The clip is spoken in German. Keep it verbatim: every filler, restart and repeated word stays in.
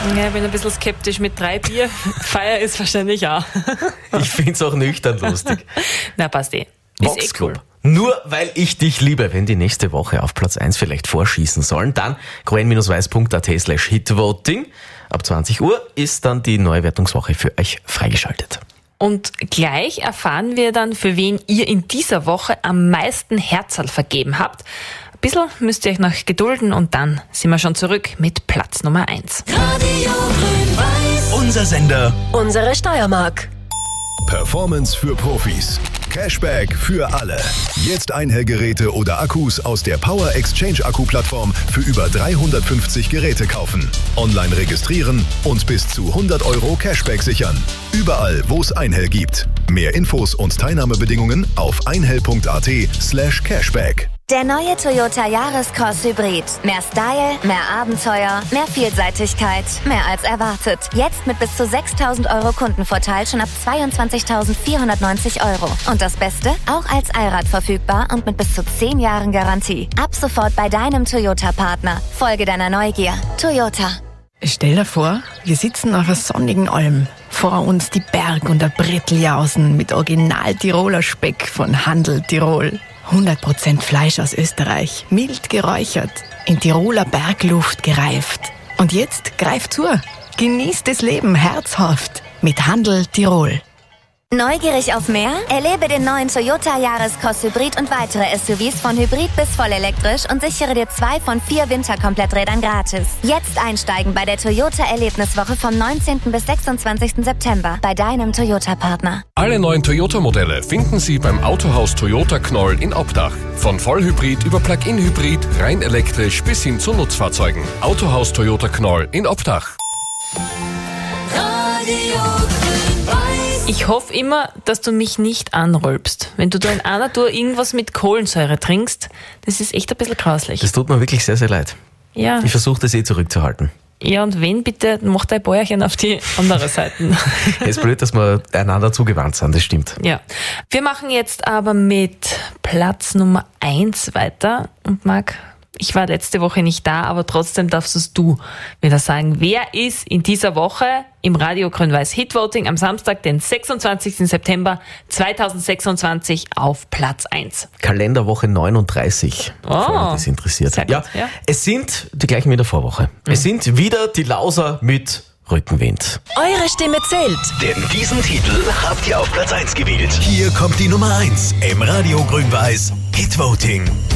Ja, ich bin ein bisschen skeptisch. Mit drei Bier Feier ist wahrscheinlich auch. Ich find's auch nüchtern lustig. Na, passt eh. Ist Vox eh Club. cool. Nur weil ich dich liebe, wenn die nächste Woche auf Platz eins vielleicht vorschießen sollen, dann qn-weiß punkt at slash hitvoting. Ab zwanzig Uhr ist dann die neue Wertungswoche für euch freigeschaltet. Und gleich erfahren wir dann, für wen ihr in dieser Woche am meisten Herzerl vergeben habt. Ein bisschen müsst ihr euch noch gedulden und dann sind wir schon zurück mit Platz Nummer eins. Radio Grün-Weiß. Unser Sender. Unsere Steiermark. Performance für Profis. Cashback für alle. Jetzt Einhellgeräte oder Akkus aus der Power Exchange Akku-Plattform für über dreihundertfünfzig Geräte kaufen. Online registrieren und bis zu hundert Euro Cashback sichern. Überall, wo es Einhell gibt. Mehr Infos und Teilnahmebedingungen auf einhell.at slash cashback. Der neue Toyota Yaris-Cross Hybrid. Mehr Style, mehr Abenteuer, mehr Vielseitigkeit, mehr als erwartet. Jetzt mit bis zu sechstausend Euro Kundenvorteil schon ab zweiundzwanzigtausendvierhundertneunzig Euro. Und das Beste? Auch als Allrad verfügbar und mit bis zu zehn Jahren Garantie. Ab sofort bei deinem Toyota-Partner. Folge deiner Neugier. Toyota. Stell dir vor, wir sitzen auf einer sonnigen Alm. Vor uns die Berg- und der Bretteljausen mit Original-Tiroler Speck von Handel Tirol. hundert Prozent Fleisch aus Österreich, mild geräuchert, in Tiroler Bergluft gereift. Und jetzt greift zu, genießt das Leben herzhaft mit Handel Tirol. Neugierig auf mehr? Erlebe den neuen Toyota Yaris-Cross Hybrid und weitere S U Vs von Hybrid bis vollelektrisch und sichere dir zwei von vier Winterkompletträdern gratis. Jetzt einsteigen bei der Toyota-Erlebniswoche vom neunzehnten bis sechsundzwanzigsten September bei deinem Toyota-Partner. Alle neuen Toyota-Modelle finden Sie beim Autohaus Toyota Knoll in Obdach. Von Vollhybrid über Plug-in-Hybrid, rein elektrisch bis hin zu Nutzfahrzeugen. Autohaus Toyota Knoll in Obdach. Radio Grün-Weiß. Ich hoffe immer, dass du mich nicht anrülpst. Wenn du da in einer Tour irgendwas mit Kohlensäure trinkst, das ist echt ein bisschen grauslich. Das tut mir wirklich sehr, sehr leid. Ja. Ich versuche das eh zurückzuhalten. Ja, und wenn, bitte mach dein Bäuerchen auf die andere Seite. Es ist blöd, dass wir einander zugewandt sind, das stimmt. Ja. Wir machen jetzt aber mit Platz Nummer eins weiter. Und Marc, ich war letzte Woche nicht da, aber trotzdem darfst es du wieder sagen. Wer ist in dieser Woche im Radio Grün-Weiß Hitvoting am Samstag, den sechsundzwanzigsten September zweitausendsechsundzwanzig auf Platz eins? Kalenderwoche neununddreißig, Oh, falls das interessiert. sehr gut, Ja, ja. es sind die gleichen wie in der Vorwoche. Mhm. Es sind wieder die Lauser mit Rückenwind. Eure Stimme zählt. Denn diesen Titel habt ihr auf Platz eins gewählt. Hier kommt die Nummer eins im Radio Grün-Weiß Hitvoting.